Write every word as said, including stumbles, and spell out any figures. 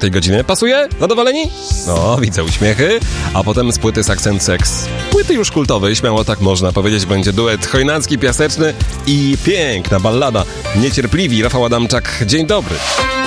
tej godziny. Pasuje? Zadowoleni? No, widzę uśmiechy. A potem z płyty Sax and Sex. Płyty już kultowej, śmiało tak można powiedzieć, będzie duet chojnacki, piaseczny i piękna ballada. Niecierpliwi, Rafał Adamczak. Dzień dobry.